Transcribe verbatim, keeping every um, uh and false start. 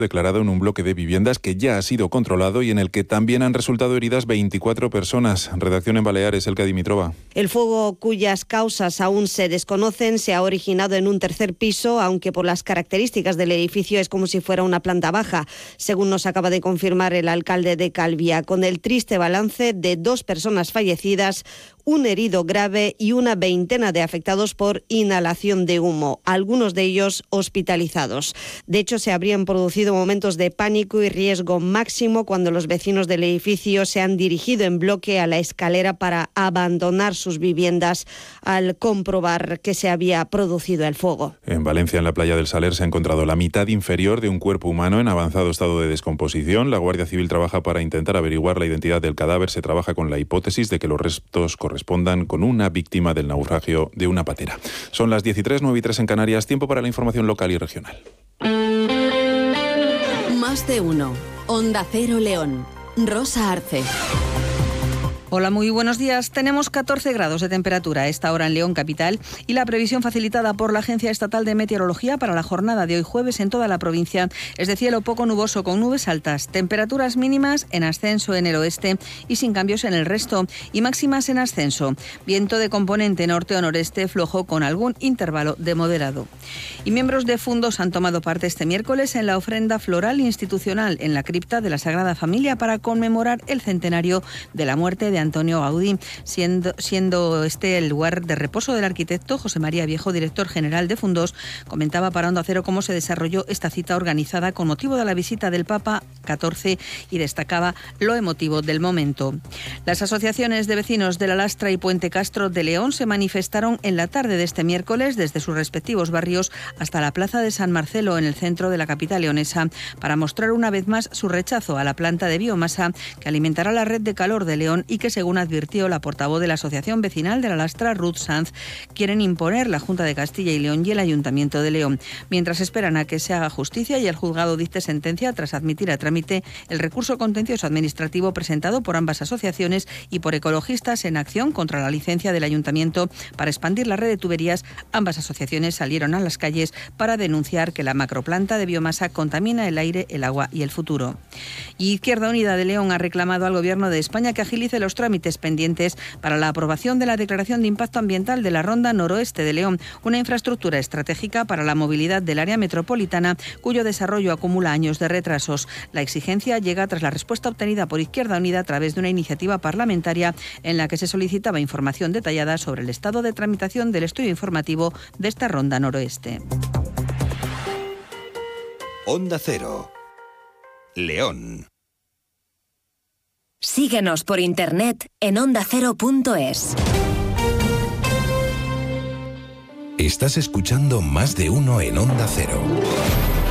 declarado en un bloque de viviendas que ya ha sido controlado y en el que también han resultado heridas veinticuatro personas. Redacción en Baleares, Elka Dimitrova. El fuego, cuyas causas aún se desconocen, se ha originado en un tercer piso, aunque por las características del edificio es como si fuera una planta baja, según nos acaba de confirmar el alcalde de Calviá, con el triste balance de dos personas fallecidas, un herido grave y una veintena de afectados por inhalación de humo, algunos de ellos hospitalizados. De hecho, se habrían producido momentos de pánico y riesgo máximo cuando los vecinos del edificio se han dirigido en bloque a la escalera para abandonar sus viviendas al comprobar que se había producido el fuego. En Valencia, en la playa del Saler, se ha encontrado la mitad inferior de un cuerpo humano en avanzado estado de descomposición. La Guardia Civil trabaja para intentar averiguar la identidad del cadáver. Se trabaja con la hipótesis de que los restos correspondan con una víctima del naufragio de una patera. Son las diez y tres, nueve y tres en Canarias. Tiempo para la información local y regional. Más de uno. Onda Cero León. Rosa Arce. Hola, muy buenos días. Tenemos catorce grados de temperatura a esta hora en León capital y la previsión facilitada por la Agencia Estatal de Meteorología para la jornada de hoy jueves en toda la provincia es de cielo poco nuboso con nubes altas, temperaturas mínimas en ascenso en el oeste y sin cambios en el resto y máximas en ascenso. Viento de componente norte o noreste flojo con algún intervalo de moderado. Y miembros de Fundos han tomado parte este miércoles en la ofrenda floral institucional en la cripta de la Sagrada Familia para conmemorar el centenario de la muerte de Antonio Gaudí, siendo, siendo este el lugar de reposo del arquitecto. José María Viejo, director general de Fundos, comentaba para Onda Cero cómo se desarrolló esta cita organizada con motivo de la visita del Papa catorce y destacaba lo emotivo del momento. Las asociaciones de vecinos de La Lastra y Puente Castro de León se manifestaron en la tarde de este miércoles desde sus respectivos barrios hasta la plaza de San Marcelo en el centro de la capital leonesa para mostrar una vez más su rechazo a la planta de biomasa que alimentará la red de calor de León y que, según advirtió la portavoz de la Asociación Vecinal de La Lastra, Ruth Sanz, quieren imponer la Junta de Castilla y León y el Ayuntamiento de León, mientras esperan a que se haga justicia y el juzgado dicte sentencia tras admitir a trámite el recurso contencioso administrativo presentado por ambas asociaciones y por Ecologistas en Acción contra la licencia del Ayuntamiento para expandir la red de tuberías. Ambas asociaciones salieron a las calles para denunciar que la macroplanta de biomasa contamina el aire, el agua y el futuro. Y Izquierda Unida de León ha reclamado al Gobierno de España que agilice los trámites pendientes para la aprobación de la declaración de impacto ambiental de la Ronda Noroeste de León, una infraestructura estratégica para la movilidad del área metropolitana cuyo desarrollo acumula años de retrasos. La exigencia llega tras la respuesta obtenida por Izquierda Unida a través de una iniciativa parlamentaria en la que se solicitaba información detallada sobre el estado de tramitación del estudio informativo de esta Ronda Noroeste. Onda Cero. León. Síguenos por internet en onda cero punto es. Estás escuchando Más de Uno en Onda Cero.